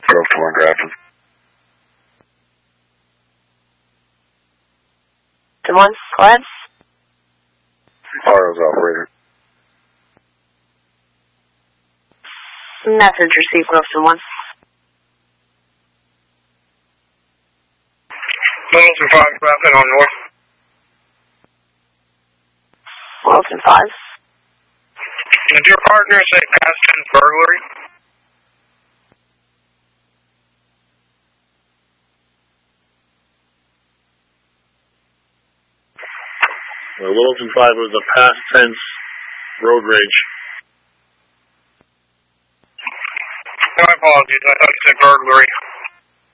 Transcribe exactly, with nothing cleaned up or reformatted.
Grove to one Grafton. To one, go ahead. Farrell's operator. Message received, Grove to one. Littleton five, Grafton on north. Littleton five. Did your partner say past tense burglary? Well, Littleton five was a past tense road rage. My apologies, I thought you said burglary.